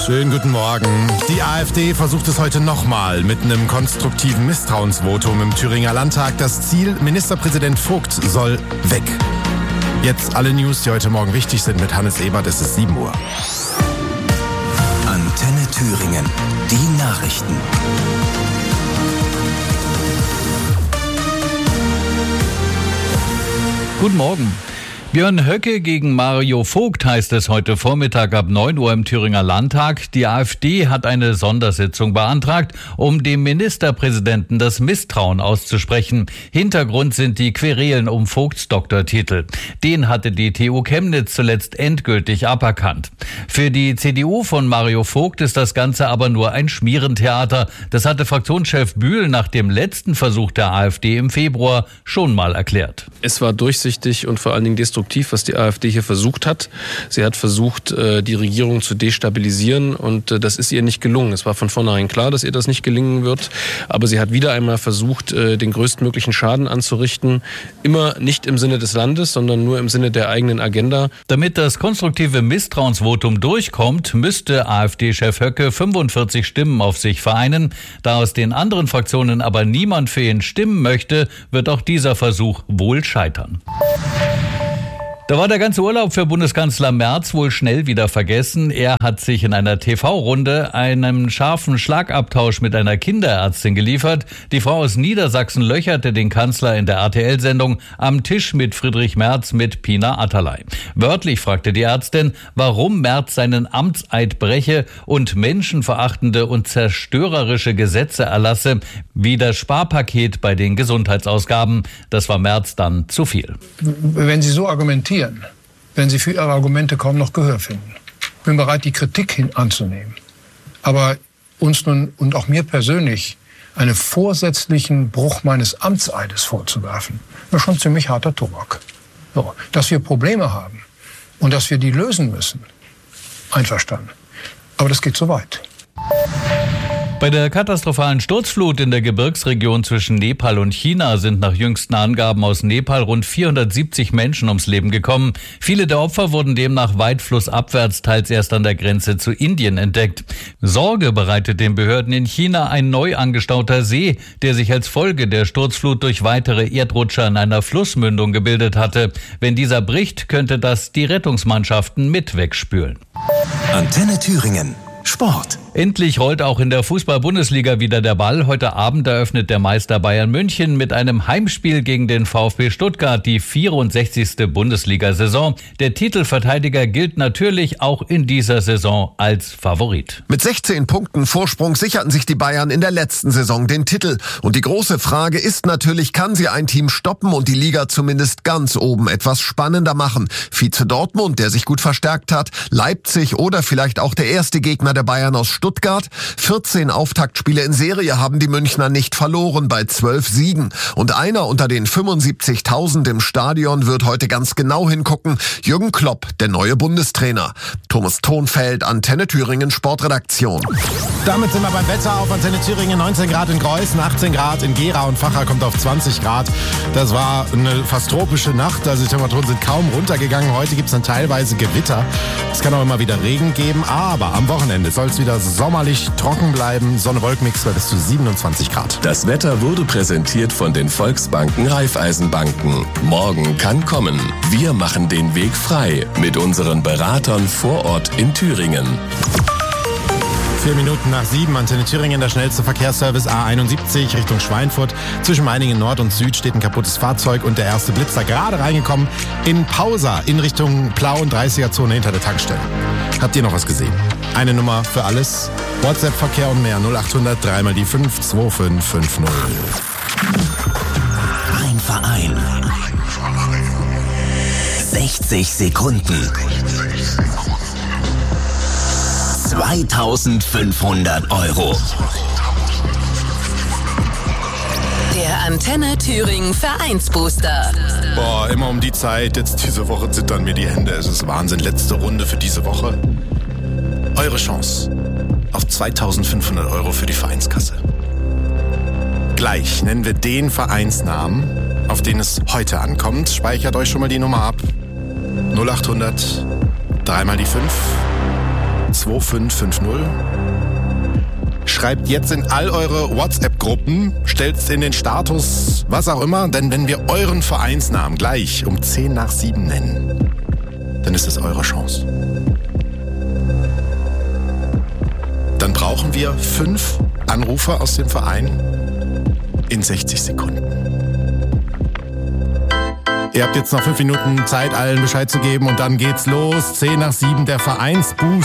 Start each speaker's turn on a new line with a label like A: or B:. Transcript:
A: Schönen guten Morgen. Die AfD versucht es heute nochmal mit einem konstruktiven Misstrauensvotum im Thüringer Landtag. Das Ziel, Ministerpräsident Vogt soll weg. Jetzt alle News, die heute Morgen wichtig sind mit Hannes Ebert. Es ist 7 Uhr.
B: Antenne Thüringen. Die Nachrichten.
C: Guten Morgen. Björn Höcke gegen Mario Vogt heißt es heute Vormittag ab 9 Uhr im Thüringer Landtag. Die AfD hat eine Sondersitzung beantragt, um dem Ministerpräsidenten das Misstrauen auszusprechen. Hintergrund sind die Querelen um Vogts Doktortitel. Den hatte die TU Chemnitz zuletzt endgültig aberkannt. Für die CDU von Mario Vogt ist das Ganze aber nur ein Schmierentheater. Das hatte Fraktionschef Bühl nach dem letzten Versuch der AfD im Februar schon mal erklärt.
D: Es war durchsichtig und vor allen Dingen destruktiv, was die AfD hier versucht hat. Sie hat versucht, die Regierung zu destabilisieren und das ist ihr nicht gelungen. Es war von vornherein klar, dass ihr das nicht gelingen wird, aber sie hat wieder einmal versucht, den größtmöglichen Schaden anzurichten. Immer nicht im Sinne des Landes, sondern nur im Sinne der eigenen Agenda.
C: Damit das konstruktive Misstrauensvotum durchkommt, müsste AfD-Chef Höcke 45 Stimmen auf sich vereinen. Da aus den anderen Fraktionen aber niemand für ihn stimmen möchte, wird auch dieser Versuch wohl scheitern. Da war der ganze Urlaub für Bundeskanzler Merz wohl schnell wieder vergessen. Er hat sich in einer TV-Runde einen scharfen Schlagabtausch mit einer Kinderärztin geliefert. Die Frau aus Niedersachsen löcherte den Kanzler in der RTL-Sendung Am Tisch mit Friedrich Merz mit Pina Atalay. Wörtlich fragte die Ärztin, warum Merz seinen Amtseid breche und menschenverachtende und zerstörerische Gesetze erlasse, wie das Sparpaket bei den Gesundheitsausgaben. Das war Merz dann zu viel.
E: Wenn Sie so argumentieren, wenn Sie für Ihre Argumente kaum noch Gehör finden. Ich bin bereit, die Kritik anzunehmen. Aber uns nun und auch mir persönlich einen vorsätzlichen Bruch meines Amtseides vorzuwerfen, ist schon ziemlich harter Tobak. So, dass wir Probleme haben und dass wir die lösen müssen, einverstanden. Aber das geht zu weit.
C: Bei der katastrophalen Sturzflut in der Gebirgsregion zwischen Nepal und China sind nach jüngsten Angaben aus Nepal rund 470 Menschen ums Leben gekommen. Viele der Opfer wurden demnach weit flussabwärts, teils erst an der Grenze zu Indien entdeckt. Sorge bereitet den Behörden in China ein neu angestauter See, der sich als Folge der Sturzflut durch weitere Erdrutscher in einer Flussmündung gebildet hatte. Wenn dieser bricht, könnte das die Rettungsmannschaften mit wegspülen.
B: Antenne Thüringen. Sport.
C: Endlich rollt auch in der Fußball-Bundesliga wieder der Ball. Heute Abend eröffnet der Meister Bayern München mit einem Heimspiel gegen den VfB Stuttgart die 64. Bundesliga-Saison. Der Titelverteidiger gilt natürlich auch in dieser Saison als Favorit.
F: Mit 16 Punkten Vorsprung sicherten sich die Bayern in der letzten Saison den Titel. Und die große Frage ist natürlich, kann sie ein Team stoppen und die Liga zumindest ganz oben etwas spannender machen? Vize Dortmund, der sich gut verstärkt hat, Leipzig oder vielleicht auch der erste Gegner der Bayern aus Stuttgart. 14 Auftaktspiele in Serie haben die Münchner nicht verloren bei 12 Siegen. Und einer unter den 75.000 im Stadion wird heute ganz genau hingucken. Jürgen Klopp, der neue Bundestrainer. Thomas Thonfeld, Antenne Thüringen Sportredaktion.
A: Damit sind wir beim Wetter auf Antenne Thüringen. 19 Grad in Greußen, 18 Grad in Gera und Vacha kommt auf 20 Grad. Das war eine fast tropische Nacht, also die Temperaturen sind kaum runtergegangen. Heute gibt es dann teilweise Gewitter. Es kann auch immer wieder Regen geben, aber am Wochenende soll es wieder sommerlich trocken bleiben. Sonne-Wolkenmix bei bis zu 27 Grad.
G: Das Wetter wurde präsentiert von den Volksbanken Raiffeisenbanken. Morgen kann kommen. Wir machen den Weg frei mit unseren Beratern vor Ort in Thüringen.
A: 4 Minuten nach 7, Antenne Thüringen, der schnellste Verkehrsservice A71 Richtung Schweinfurt. Zwischen Meiningen Nord und Süd steht ein kaputtes Fahrzeug und der erste Blitzer gerade reingekommen in Pausa in Richtung Plau- und 30er-Zone hinter der Tankstelle. Habt ihr noch was gesehen? Eine Nummer für alles. WhatsApp-Verkehr und mehr 0800 3 mal die 5 2550.
B: Ein Verein. 60 Sekunden. 2.500 €.
H: Der Antenne Thüringen Vereinsbooster.
A: Boah, immer um die Zeit, jetzt diese Woche zittern mir die Hände. Es ist Wahnsinn, letzte Runde für diese Woche. Eure Chance auf 2.500 € für die Vereinskasse. Gleich nennen wir den Vereinsnamen, auf den es heute ankommt. Speichert euch schon mal die Nummer ab. 0800 3 mal die 5 2550. Schreibt jetzt in all eure WhatsApp-Gruppen, stellt's in den Status, was auch immer, denn wenn wir euren Vereinsnamen gleich um 6:10 nennen, dann ist es eure Chance. Dann brauchen wir 5 Anrufer aus dem Verein in 60 Sekunden. Ihr habt jetzt noch 5 Minuten Zeit, allen Bescheid zu geben und dann geht's los. 6:10, der Vereinsboost.